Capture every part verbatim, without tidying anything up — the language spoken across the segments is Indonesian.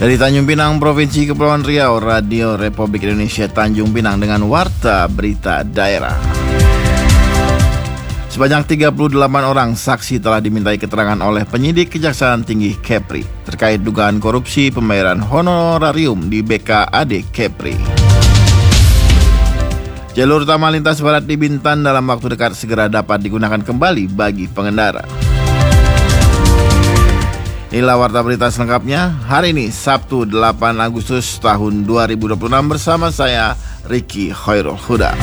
Dari Tanjung Pinang, Provinsi Kepulauan Riau, Radio Republik Indonesia Tanjung Pinang dengan Warta Berita Daerah. Sebanyak tiga puluh delapan orang saksi telah dimintai keterangan oleh penyidik Kejaksaan Tinggi Kepri terkait dugaan korupsi pembayaran honorarium di B K A D Kepri. Jalur utama lintas barat di Bintan dalam waktu dekat segera dapat digunakan kembali bagi pengendara. Inilah warta berita selengkapnya hari ini Sabtu delapan Agustus tahun dua ribu dua puluh enam bersama saya Ricky Khairul Huda.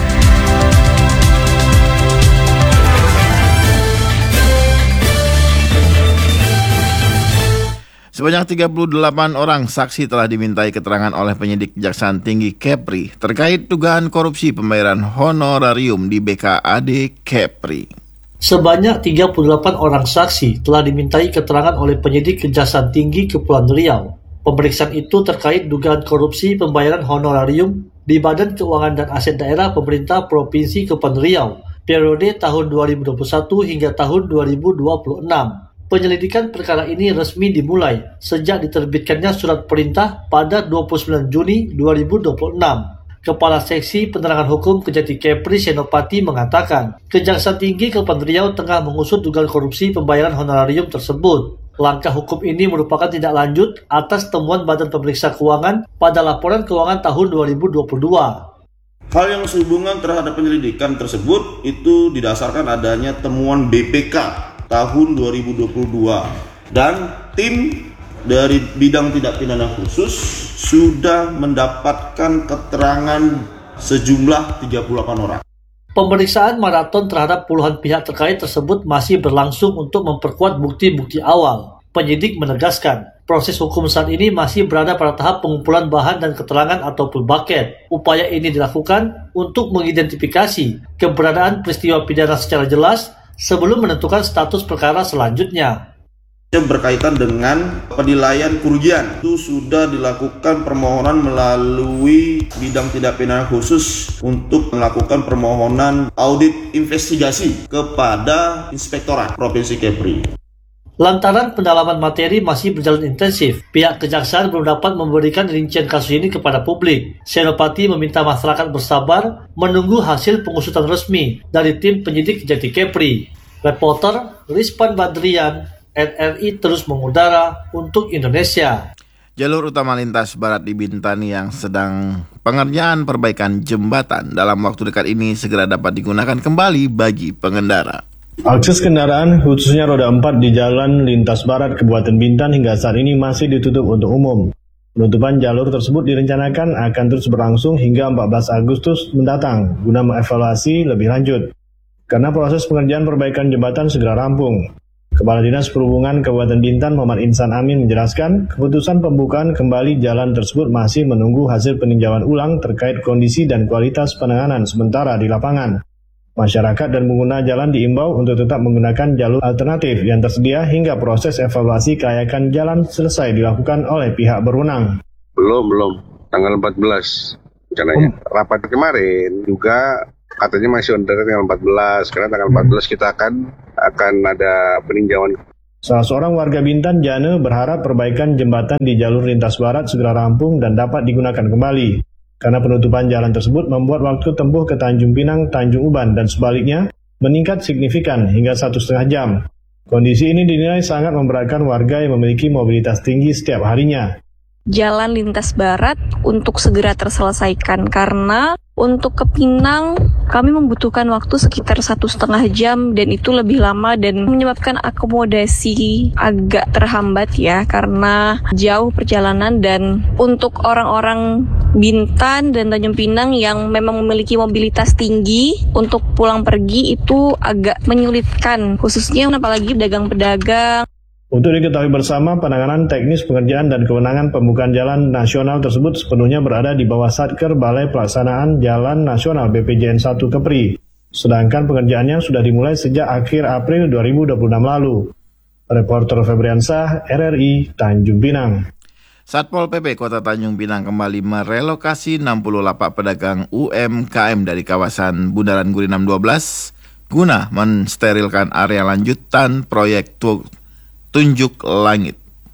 Sebanyak tiga puluh delapan orang saksi telah dimintai keterangan oleh penyidik Kejaksaan Tinggi Kepri terkait dugaan korupsi pembayaran honorarium di B K A D Kepri. Sebanyak tiga puluh delapan orang saksi telah dimintai keterangan oleh penyidik Kejaksaan Tinggi Kepulauan Riau. Pemeriksaan itu terkait dugaan korupsi pembayaran honorarium di Badan Keuangan dan Aset Daerah Pemerintah Provinsi Kepulauan Riau periode tahun dua ribu dua puluh satu hingga tahun dua ribu dua puluh enam. Penyelidikan perkara ini resmi dimulai sejak diterbitkannya surat perintah pada dua puluh sembilan Juni dua ribu dua puluh enam. Kepala Seksi Penerangan Hukum Kejati Kepri Senopati mengatakan, Kejaksaan Tinggi Kepulauan Riau tengah mengusut dugaan korupsi pembayaran honorarium tersebut. Langkah hukum ini merupakan tindak lanjut atas temuan Badan Pemeriksa Keuangan pada laporan keuangan tahun dua ribu dua puluh dua. Hal yang sehubungan terhadap penyelidikan tersebut itu didasarkan adanya temuan B P K tahun dua ribu dua puluh dua dan tim dari bidang tindak pidana khusus sudah mendapatkan keterangan sejumlah tiga puluh delapan orang. Pemeriksaan maraton terhadap puluhan pihak terkait tersebut masih berlangsung untuk memperkuat bukti-bukti awal. Penyidik menegaskan, proses hukum saat ini masih berada pada tahap pengumpulan bahan dan keterangan ataupun bucket. Upaya ini dilakukan untuk mengidentifikasi keberadaan peristiwa pidana secara jelas sebelum menentukan status perkara selanjutnya. Berkaitan dengan penilaian kerugian itu sudah dilakukan permohonan melalui bidang tindak pidana khusus untuk melakukan permohonan audit investigasi kepada Inspektorat Provinsi Kepri. Lantaran pendalaman materi masih berjalan intensif, pihak kejaksaan belum dapat memberikan rincian kasus ini kepada publik. Senopati meminta masyarakat bersabar menunggu hasil pengusutan resmi dari tim penyidik Kejati Kepri. Reporter Rizpan Badrian, N R I terus mengudara untuk Indonesia. Jalur utama lintas barat di Bintan yang sedang pengerjaan perbaikan jembatan dalam waktu dekat ini segera dapat digunakan kembali bagi pengendara. Akses kendaraan khususnya roda empat di jalan lintas barat Kabupaten Bintan hingga saat ini masih ditutup untuk umum. Penutupan jalur tersebut direncanakan akan terus berlangsung hingga empat belas Agustus mendatang guna mengevaluasi lebih lanjut. Karena proses pengerjaan perbaikan jembatan segera rampung. Kepala Dinas Perhubungan Kabupaten Bintan Muhammad Insan Amin menjelaskan, keputusan pembukaan kembali jalan tersebut masih menunggu hasil peninjauan ulang terkait kondisi dan kualitas penanganan sementara di lapangan. Masyarakat dan pengguna jalan diimbau untuk tetap menggunakan jalur alternatif yang tersedia hingga proses evaluasi kelayakan jalan selesai dilakukan oleh pihak berwenang. Belum, belum. Tanggal empat belas. Rencananya. Hmm. Rapat kemarin juga katanya masih under tanggal empat belas, karena tanggal empat belas kita akan akan ada peninjauan. Salah seorang warga Bintan, Jane, berharap perbaikan jembatan di jalur lintas barat segera rampung dan dapat digunakan kembali. Karena penutupan jalan tersebut membuat waktu tempuh ke Tanjung Pinang, Tanjung Uban, dan sebaliknya meningkat signifikan hingga satu setengah jam. Kondisi ini dinilai sangat memberatkan warga yang memiliki mobilitas tinggi setiap harinya. Jalan lintas barat untuk segera terselesaikan karena untuk ke Pinang kami membutuhkan waktu sekitar satu setengah jam dan itu lebih lama dan menyebabkan akomodasi agak terhambat ya karena jauh perjalanan dan untuk orang-orang Bintan dan Tanjung Pinang yang memang memiliki mobilitas tinggi untuk pulang pergi itu agak menyulitkan khususnya apalagi pedagang-pedagang. Untuk diketahui bersama, penanganan teknis pengerjaan dan kewenangan pembukaan jalan nasional tersebut sepenuhnya berada di bawah Satker Balai Pelaksanaan Jalan Nasional B P J N satu Kepri. Sedangkan pengerjaannya sudah dimulai sejak akhir April dua ribu dua puluh enam lalu. Reporter Febriansah, R R I, Tanjung Pinang. Satpol P P Kota Tanjung Pinang kembali merelokasi enam puluh lapak pedagang U M K M dari kawasan Bundaran Gurinam dua belas guna mensterilkan area lanjutan proyek tu- Tunjuk Langit.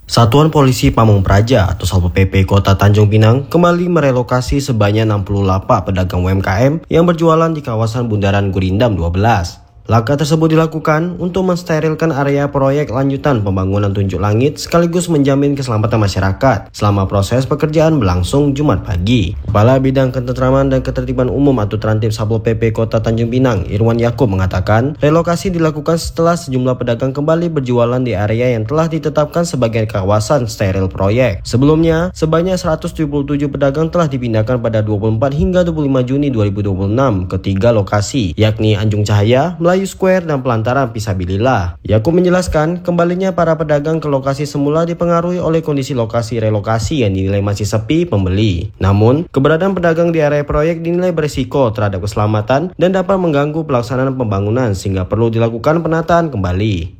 Satuan Polisi Pamong Praja atau Satpol P P Kota Tanjung Pinang kembali merelokasi sebanyak enam puluh lapak pedagang U M K M yang berjualan di kawasan Bundaran Gurindam dua belas. Langkah tersebut dilakukan untuk mensterilkan area proyek lanjutan pembangunan Tunjuk Langit sekaligus menjamin keselamatan masyarakat selama proses pekerjaan berlangsung Jumat pagi. Kepala Bidang Ketentraman dan Ketertiban Umum atau Transtip Satpol P P Kota Tanjung Pinang, Irwan Yakub mengatakan, relokasi dilakukan setelah sejumlah pedagang kembali berjualan di area yang telah ditetapkan sebagai kawasan steril proyek. Sebelumnya, sebanyak seratus tujuh puluh tujuh pedagang telah dipindahkan pada dua puluh empat hingga dua puluh lima Juni dua ribu dua puluh enam ke tiga lokasi, yakni Anjung Cahaya, Melayu Square, dan Pelantaran Pisabilillah. Yakub menjelaskan, kembalinya para pedagang ke lokasi semula dipengaruhi oleh kondisi lokasi relokasi yang dinilai masih sepi pembeli. Namun, keberadaan pedagang di area proyek dinilai berisiko terhadap keselamatan dan dapat mengganggu pelaksanaan pembangunan sehingga perlu dilakukan penataan kembali.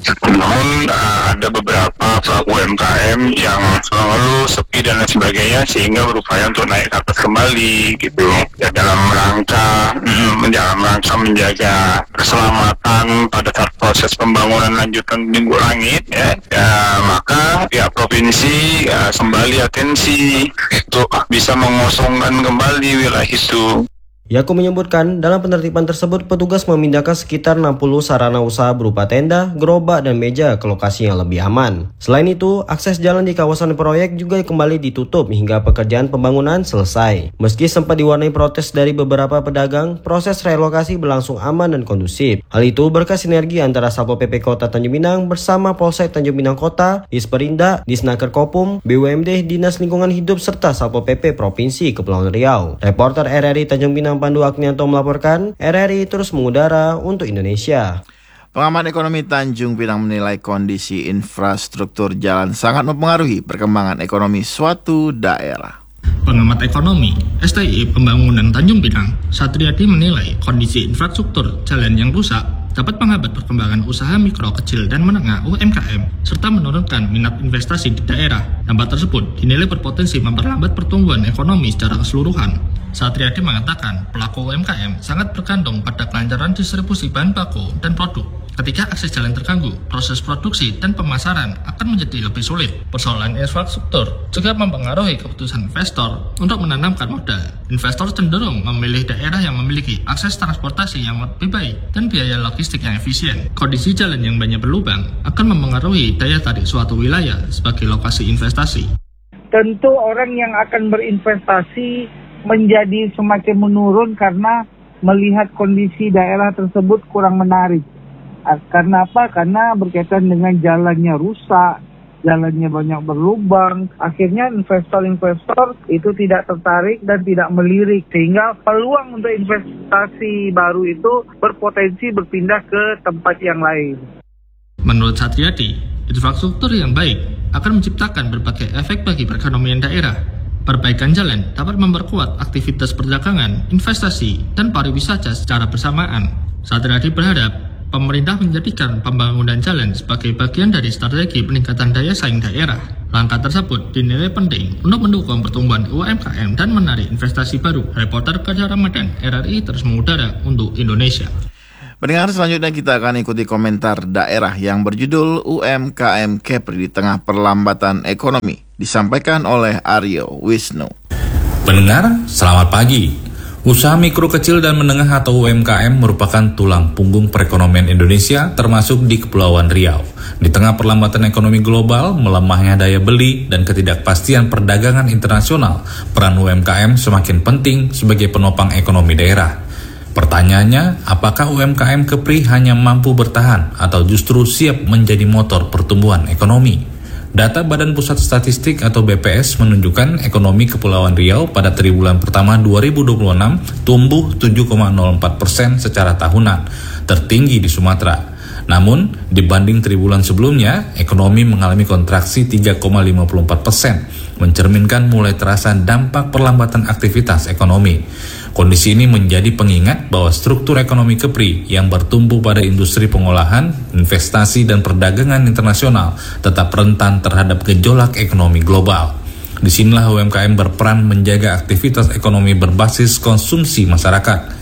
Namun uh, ada beberapa U M K M yang selalu sepi dan lain sebagainya sehingga berupaya untuk naik ke atas kembali gitu ya, dalam rangka mm, dalam rangka menjaga keselamatan pada saat proses pembangunan lanjutan Tunjuk Langit ya, ya maka pihak provinsi uh, kembali atensi untuk bisa mengosongkan kembali wilayah itu. Yakub menyebutkan, dalam penertiban tersebut petugas memindahkan sekitar enam puluh sarana usaha berupa tenda, gerobak, dan meja ke lokasi yang lebih aman. Selain itu, akses jalan di kawasan proyek juga kembali ditutup hingga pekerjaan pembangunan selesai. Meski sempat diwarnai protes dari beberapa pedagang, proses relokasi berlangsung aman dan kondusif. Hal itu berkat sinergi antara Satpol P P Kota Tanjung Pinang bersama Polsek Tanjung Pinang Kota, Disperindak, Disnaker Kopum, B U M D, Dinas Lingkungan Hidup, serta Satpol P P Provinsi Kepulauan Riau. Reporter R R I Tanjung Pinang Pandu Agnianto melaporkan, R R I terus mengudara untuk Indonesia. Pengamat ekonomi Tanjung Pinang menilai kondisi infrastruktur jalan sangat mempengaruhi perkembangan ekonomi suatu daerah. Pengamat ekonomi S T I Pembangunan Tanjung Pinang, Satriadi menilai kondisi infrastruktur jalan yang rusak dapat menghambat perkembangan usaha mikro, kecil, dan menengah U M K M, serta menurunkan minat investasi di daerah. Dampak tersebut dinilai berpotensi memperlambat pertumbuhan ekonomi secara keseluruhan. Satriadi mengatakan, pelaku U M K M sangat bergantung pada kelancaran distribusi bahan baku dan produk. Ketika akses jalan terganggu, proses produksi dan pemasaran akan menjadi lebih sulit. Persoalan infrastruktur juga mempengaruhi keputusan investor untuk menanamkan modal. Investor cenderung memilih daerah yang memiliki akses transportasi yang lebih baik dan biaya logistik yang efisien. Kondisi jalan yang banyak berlubang akan mempengaruhi daya tarik suatu wilayah sebagai lokasi investasi. Tentu orang yang akan berinvestasi menjadi semakin menurun karena melihat kondisi daerah tersebut kurang menarik. Karena apa? Karena berkaitan dengan jalannya rusak, jalannya banyak berlubang. Akhirnya investor-investor itu tidak tertarik dan tidak melirik. Sehingga peluang untuk investasi baru itu berpotensi berpindah ke tempat yang lain. Menurut Satriadi, infrastruktur yang baik akan menciptakan berbagai efek bagi perekonomian daerah. Perbaikan jalan dapat memperkuat aktivitas perdagangan, investasi, dan pariwisata secara bersamaan. Satriadi berharap pemerintah menjadikan pembangunan jalan sebagai bagian dari strategi peningkatan daya saing daerah. Langkah tersebut dinilai penting untuk mendukung pertumbuhan U M K M dan menarik investasi baru. Reporter Kajar Ramadan, R R I terus mengudara untuk Indonesia. Pendengar, selanjutnya kita akan ikuti komentar daerah yang berjudul U M K M Kepri di tengah perlambatan ekonomi, disampaikan oleh Aryo Wisnu. Pendengar, selamat pagi. Usaha mikro kecil dan menengah atau U M K M merupakan tulang punggung perekonomian Indonesia termasuk di Kepulauan Riau. Di tengah perlambatan ekonomi global, melemahnya daya beli, dan ketidakpastian perdagangan internasional, peran U M K M semakin penting sebagai penopang ekonomi daerah. Pertanyaannya, apakah U M K M Kepri hanya mampu bertahan atau justru siap menjadi motor pertumbuhan ekonomi? Data Badan Pusat Statistik atau B P S menunjukkan ekonomi Kepulauan Riau pada triwulan pertama dua ribu dua puluh enam tumbuh tujuh koma nol empat persen secara tahunan, tertinggi di Sumatera. Namun, dibanding triwulan sebelumnya, ekonomi mengalami kontraksi tiga koma lima empat persen, mencerminkan mulai terasa dampak perlambatan aktivitas ekonomi. Kondisi ini menjadi pengingat bahwa struktur ekonomi Kepri yang bertumbuh pada industri pengolahan, investasi, dan perdagangan internasional tetap rentan terhadap gejolak ekonomi global. Disinilah U M K M berperan menjaga aktivitas ekonomi berbasis konsumsi masyarakat.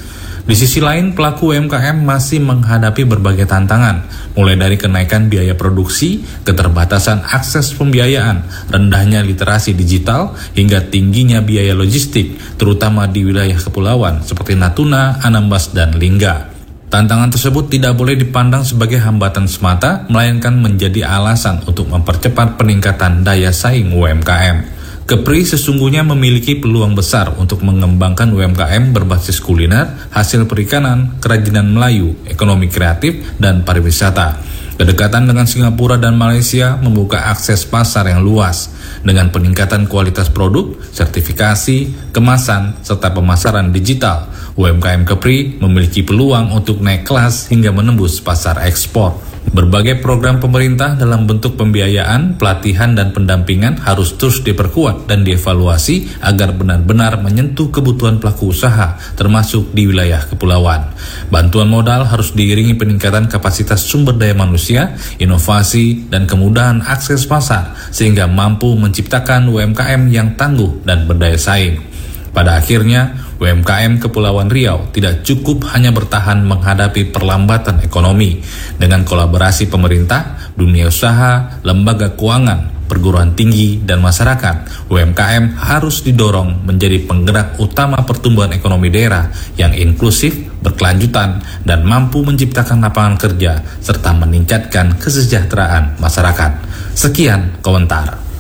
Di sisi lain, pelaku U M K M masih menghadapi berbagai tantangan, mulai dari kenaikan biaya produksi, keterbatasan akses pembiayaan, rendahnya literasi digital, hingga tingginya biaya logistik, terutama di wilayah kepulauan seperti Natuna, Anambas, dan Lingga. Tantangan tersebut tidak boleh dipandang sebagai hambatan semata, melainkan menjadi alasan untuk mempercepat peningkatan daya saing U M K M. Kepri sesungguhnya memiliki peluang besar untuk mengembangkan U M K M berbasis kuliner, hasil perikanan, kerajinan Melayu, ekonomi kreatif, dan pariwisata. Kedekatan dengan Singapura dan Malaysia membuka akses pasar yang luas dengan peningkatan kualitas produk, sertifikasi, kemasan, serta pemasaran digital. U M K M Kepri memiliki peluang untuk naik kelas hingga menembus pasar ekspor. Berbagai program pemerintah dalam bentuk pembiayaan, pelatihan, dan pendampingan harus terus diperkuat dan dievaluasi agar benar-benar menyentuh kebutuhan pelaku usaha, termasuk di wilayah kepulauan. Bantuan modal harus diiringi peningkatan kapasitas sumber daya manusia, inovasi, dan kemudahan akses pasar, sehingga mampu menciptakan U M K M yang tangguh dan berdaya saing. Pada akhirnya, U M K M Kepulauan Riau tidak cukup hanya bertahan menghadapi perlambatan ekonomi. Dengan kolaborasi pemerintah, dunia usaha, lembaga keuangan, perguruan tinggi, dan masyarakat, U M K M harus didorong menjadi penggerak utama pertumbuhan ekonomi daerah yang inklusif, berkelanjutan, dan mampu menciptakan lapangan kerja serta meningkatkan kesejahteraan masyarakat. Sekian komentar.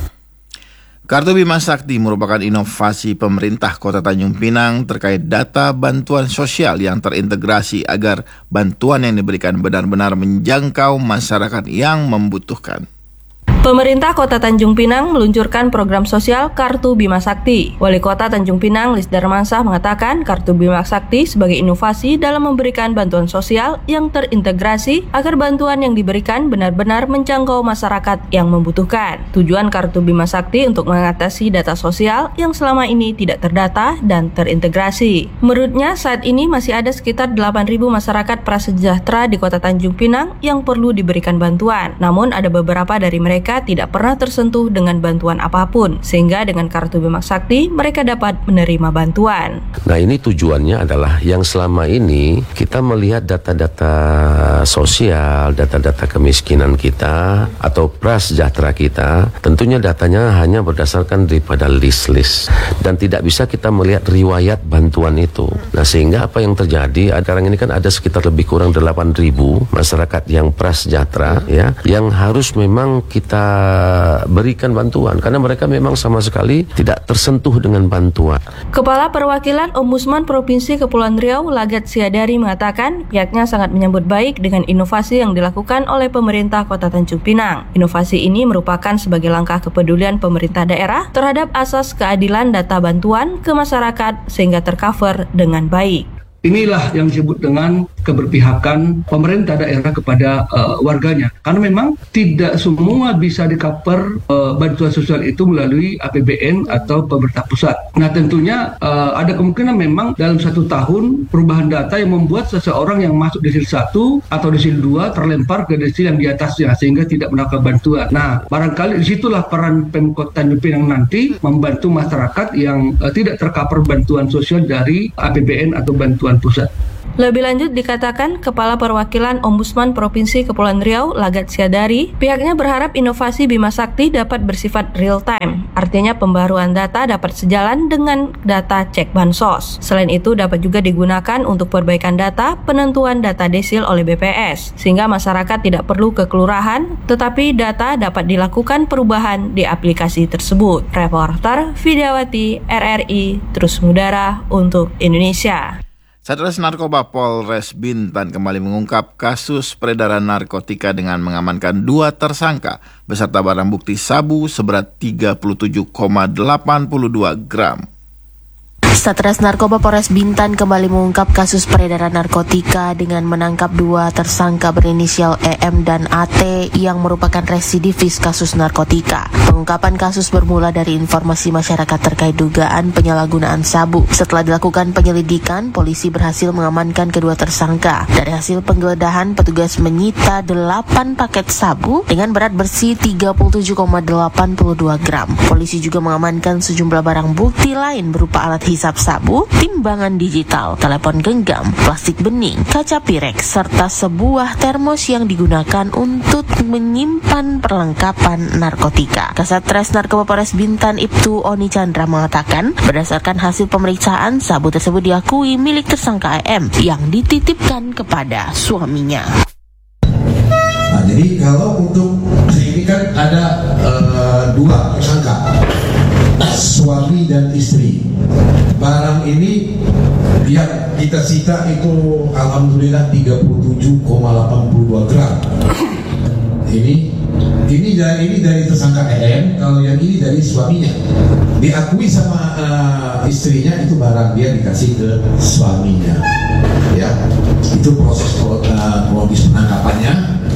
Kartu Bima Sakti merupakan inovasi pemerintah Kota Tanjung Pinang terkait data bantuan sosial yang terintegrasi agar bantuan yang diberikan benar-benar menjangkau masyarakat yang membutuhkan. Pemerintah Kota Tanjung Pinang meluncurkan program sosial Kartu Bima Sakti. Wali Kota Tanjung Pinang, Lis Darmansah, mengatakan Kartu Bima Sakti sebagai inovasi dalam memberikan bantuan sosial yang terintegrasi agar bantuan yang diberikan benar-benar menjangkau masyarakat yang membutuhkan. Tujuan Kartu Bima Sakti untuk mengatasi data sosial yang selama ini tidak terdata dan terintegrasi. Menurutnya, saat ini masih ada sekitar delapan ribu masyarakat prasejahtera di Kota Tanjung Pinang yang perlu diberikan bantuan. Namun ada beberapa dari mereka tidak pernah tersentuh dengan bantuan apapun, sehingga dengan Kartu Bima Sakti mereka dapat menerima bantuan. Nah, ini tujuannya adalah yang selama ini kita melihat data-data sosial, data-data kemiskinan kita atau prasejahtera kita, tentunya datanya hanya berdasarkan daripada list-list dan tidak bisa kita melihat riwayat bantuan itu. Nah, sehingga apa yang terjadi, sekarang ini kan ada sekitar lebih kurang delapan ribu masyarakat yang prasejahtera ya, yang harus memang kita berikan bantuan karena mereka memang sama sekali tidak tersentuh dengan bantuan. Kepala Perwakilan Ombudsman Provinsi Kepulauan Riau, Lagat Siadari, mengatakan pihaknya sangat menyambut baik dengan inovasi yang dilakukan oleh pemerintah Kota Tanjung Pinang. Inovasi ini merupakan sebagai langkah kepedulian pemerintah daerah terhadap asas keadilan data bantuan ke masyarakat sehingga tercover dengan baik. Inilah yang disebut dengan keberpihakan pemerintah daerah kepada uh, warganya. Karena memang tidak semua bisa di-cover uh, bantuan sosial itu melalui A P B N atau pemerintah pusat. Nah, tentunya uh, ada kemungkinan memang dalam satu tahun perubahan data yang membuat seseorang yang masuk desil satu atau desil dua terlempar ke desil yang di atasnya sehingga tidak mendapatkan bantuan. Nah, barangkali disitulah peran Pemkot Tanjung Pinang nanti membantu masyarakat yang uh, tidak tercover bantuan sosial dari A P B N atau bantuan pusat. Lebih lanjut dikatakan Kepala Perwakilan Ombudsman Provinsi Kepulauan Riau, Lagat Siadari, pihaknya berharap inovasi Bima Sakti dapat bersifat real time. Artinya pembaruan data dapat sejalan dengan data cek bansos. Selain itu dapat juga digunakan untuk perbaikan data penentuan data desil oleh B P S, sehingga masyarakat tidak perlu ke kelurahan, tetapi data dapat dilakukan perubahan di aplikasi tersebut. Reporter Vidyawati, R R I, terus mengudara untuk Indonesia. Satres Narkoba Polres Bintan kembali mengungkap kasus peredaran narkotika dengan mengamankan dua tersangka beserta barang bukti sabu seberat tiga puluh tujuh koma delapan dua gram. Satres Narkoba Polres Bintan kembali mengungkap kasus peredaran narkotika dengan menangkap dua tersangka berinisial E M dan A T yang merupakan residivis kasus narkotika. Pengungkapan kasus bermula dari informasi masyarakat terkait dugaan penyalahgunaan sabu. Setelah dilakukan penyelidikan, polisi berhasil mengamankan kedua tersangka. Dari hasil penggeledahan, petugas menyita delapan paket sabu dengan berat bersih tiga puluh tujuh koma delapan dua gram. Polisi juga mengamankan sejumlah barang bukti lain berupa alat hisap asap sabu, timbangan digital, telepon genggam, plastik bening, kaca pirek, serta sebuah termos yang digunakan untuk menyimpan perlengkapan narkotika. Kasatres Narkoba Polres Bintan Ibtu Oni Chandra mengatakan, berdasarkan hasil pemeriksaan, sabu tersebut diakui milik tersangka E M yang dititipkan kepada suaminya. Nah, jadi kalau untuk ini kan ada uh, dua tersangka, suami dan istri. Barang ini yang kita sita itu alhamdulillah tiga puluh tujuh koma delapan puluh dua gram. Ini ini dari ini dari tersangka E M, kalau yang ini dari suaminya. Diakui sama uh, istrinya, itu barang dia dikasih ke suaminya. Ya, itu proses kronologis uh, penangkapannya.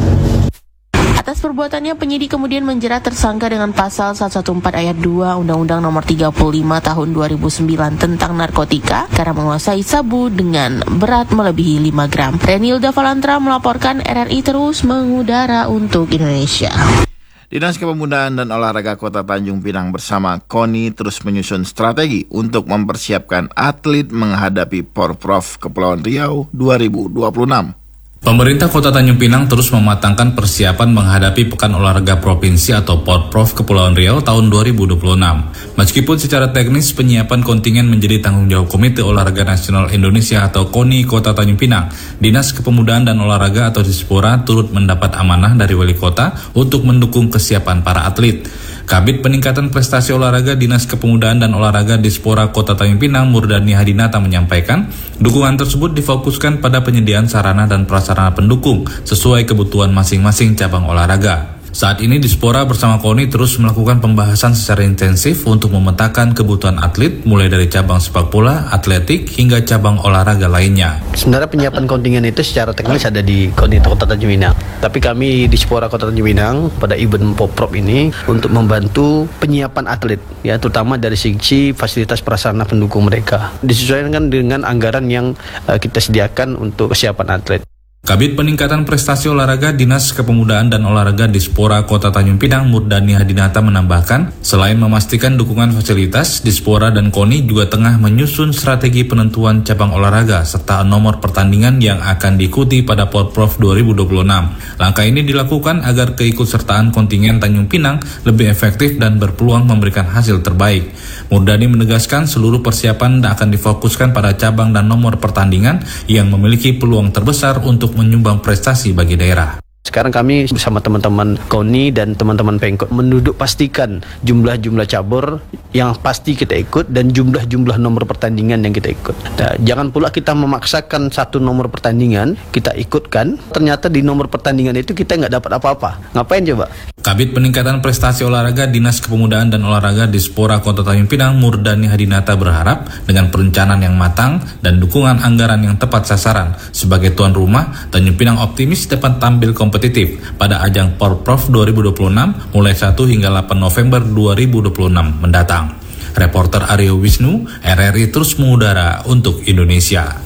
Atas perbuatannya, penyidik kemudian menjerat tersangka dengan pasal seratus empat belas ayat dua Undang-Undang Nomor tiga puluh lima Tahun dua ribu sembilan tentang narkotika karena menguasai sabu dengan berat melebihi lima gram. Renilda Valantra melaporkan, R R I terus mengudara untuk Indonesia. Dinas Kepemudaan dan Olahraga Kota Tanjung Pinang bersama KONI terus menyusun strategi untuk mempersiapkan atlet menghadapi Porprov Kepulauan Riau dua ribu dua puluh enam. Pemerintah Kota Tanjung Pinang terus mematangkan persiapan menghadapi Pekan Olahraga Provinsi atau Porprov Kepulauan Riau tahun dua ribu dua puluh enam. Meskipun secara teknis penyiapan kontingen menjadi tanggung jawab Komite Olahraga Nasional Indonesia atau KONI Kota Tanjung Pinang, Dinas Kepemudaan dan Olahraga atau Dispora turut mendapat amanah dari Wali Kota untuk mendukung kesiapan para atlet. Kabid Peningkatan Prestasi Olahraga Dinas Kepemudaan dan Olahraga Dispora Kota Tanjung Pinang Murdani Hadinata menyampaikan, dukungan tersebut difokuskan pada penyediaan sarana dan prasarana pendukung sesuai kebutuhan masing-masing cabang olahraga. Saat ini Dispora bersama KONI terus melakukan pembahasan secara intensif untuk memetakan kebutuhan atlet mulai dari cabang sepak bola, atletik, hingga cabang olahraga lainnya. Sebenarnya penyiapan kontingen itu secara teknis ada di KONI Kota Tanjung Pinang. Tapi kami di Dispora Kota Tanjung Pinang pada event Porprov ini untuk membantu penyiapan atlet, ya terutama dari sisi fasilitas prasarana pendukung mereka. Disesuaikan dengan anggaran yang uh, kita sediakan untuk kesiapan atlet. Kabid Peningkatan Prestasi Olahraga Dinas Kepemudaan dan Olahraga Dispora Kota Tanjung Pinang Murdani Hadinata menambahkan, selain memastikan dukungan fasilitas, Dispora dan KONI juga tengah menyusun strategi penentuan cabang olahraga serta nomor pertandingan yang akan diikuti pada Porprov dua ribu dua puluh enam. Langkah ini dilakukan agar keikutsertaan kontingen Tanjung Pinang lebih efektif dan berpeluang memberikan hasil terbaik. Murdani menegaskan seluruh persiapan akan difokuskan pada cabang dan nomor pertandingan yang memiliki peluang terbesar untuk menyumbang prestasi bagi daerah. Sekarang kami bersama teman-teman KONI dan teman-teman Pemkot menduduk pastikan jumlah-jumlah cabur yang pasti kita ikut dan jumlah-jumlah nomor pertandingan yang kita ikut. Nah, jangan pula kita memaksakan satu nomor pertandingan kita ikutkan, ternyata di nomor pertandingan itu kita nggak dapat apa-apa. Ngapain coba? Kabid Peningkatan Prestasi Olahraga Dinas Kepemudaan dan Olahraga Dispora Kota Tanjung Pinang Murdani Hadinata berharap dengan perencanaan yang matang dan dukungan anggaran yang tepat sasaran sebagai tuan rumah, Tanjung Pinang optimis dapat tampil kompetitif pada ajang Porprov dua ribu dua puluh enam mulai satu hingga delapan November dua ribu dua puluh enam mendatang. Reporter Aryo Wisnu, R R I terus mengudara untuk Indonesia.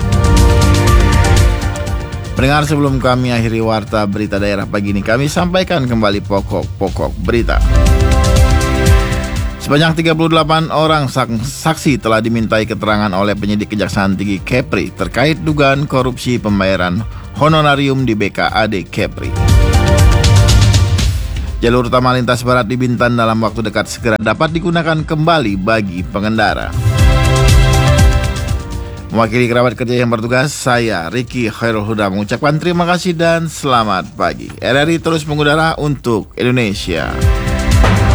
Pendengar, sebelum kami akhiri warta berita daerah pagi ini, kami sampaikan kembali pokok-pokok berita. Sebanyak tiga puluh delapan orang saksi telah dimintai keterangan oleh penyidik Kejaksaan Tinggi Kepri terkait dugaan korupsi pembayaran honorarium di B K A D Kepri. Jalur utama lintas barat di Bintan dalam waktu dekat segera dapat digunakan kembali bagi pengendara. Mewakili kerabat kerja yang bertugas, saya Ricky Khairul Huda mengucapkan terima kasih dan selamat pagi. R R I terus mengudara untuk Indonesia.